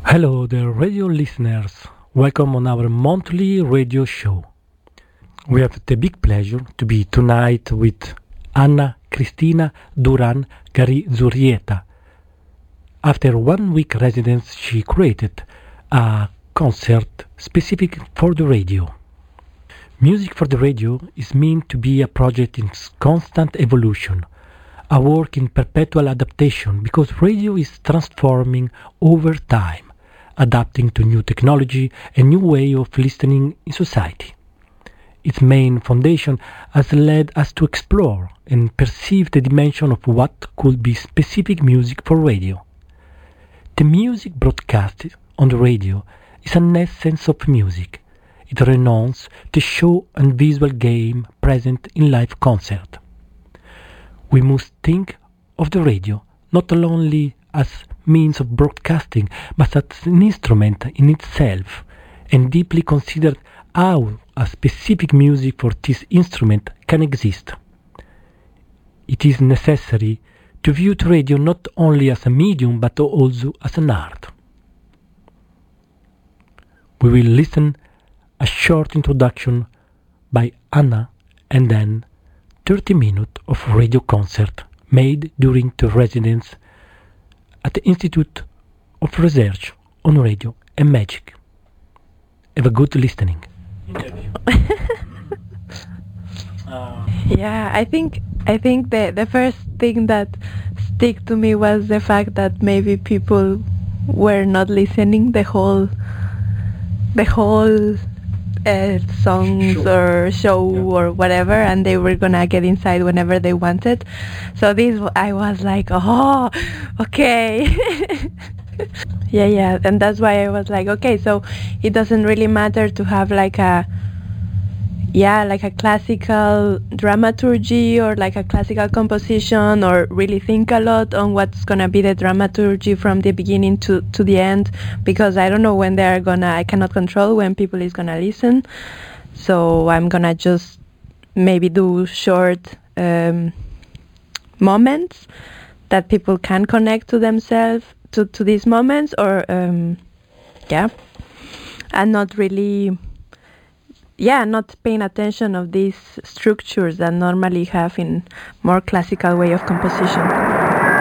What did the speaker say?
Hello, dear radio listeners. Welcome on our monthly radio show. We have the big pleasure to be tonight with Anna Cristina Duran Garizurrieta. After 1 week residence, she created a concert specific for the radio. Music for the radio is meant to be a project in constant evolution, a work in perpetual adaptation, because radio is transforming over time, adapting to new technology and new way of listening in society. Its main foundation has led us to explore and perceive the dimension of what could be specific music for radio. The music broadcasted on the radio is an essence of music. It renounces the show and visual game present in live concert. We must think of the radio not only as means of broadcasting, but as an instrument in itself, and deeply consider how a specific music for this instrument can exist. It is necessary to view the radio not only as a medium, but also as an art. We will listen a short introduction by Anna and then 30 minutes of radio concert made during the residence at the Institute of Research on Radio and Magic. Have a good listening. Yeah, I think the first thing that stick to me was the fact that maybe people were not listening the whole songs or show or whatever, and they were gonna get inside whenever they wanted. So this, I was like, oh, okay. yeah, and that's why I was like, okay, so it doesn't really matter to have like a classical dramaturgy or like a classical composition, or really think a lot on what's gonna be the dramaturgy from the beginning to the end, because I don't know when I cannot control when people is gonna listen. So I'm gonna just maybe do short moments that people can connect to themselves to these moments, or and not really not paying attention of these structures that normally have in more classical way of composition.